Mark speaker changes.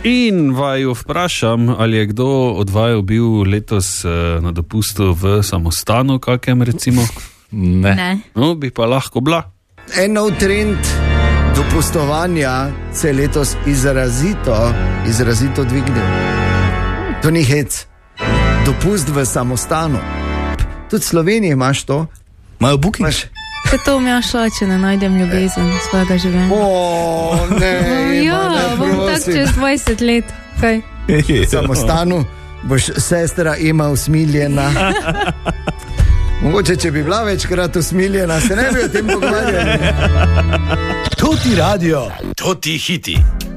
Speaker 1: In vaju vprašam, ali je kdo od vaju bil letos na dopustu v samostanu kakem recimo?
Speaker 2: Ne.
Speaker 1: No, bi pa lahko bila.
Speaker 3: En nov trend dopustovanja se je letos izrazito dvignil. To ni hec. Dopust v samostanu. Tudi v Sloveniji imaš to.
Speaker 4: Imajo booking?
Speaker 2: Kaj to mi šla, če ne najdem ljubezen svojega življenja? Bom tak čez 20 let. Kaj?
Speaker 3: V samostanu boš sestra Ema usmiljena. Mogoče, če bi bila večkrat usmiljena, se ne bi o tem pogovarjali.
Speaker 4: To ti radio, to ti hiti.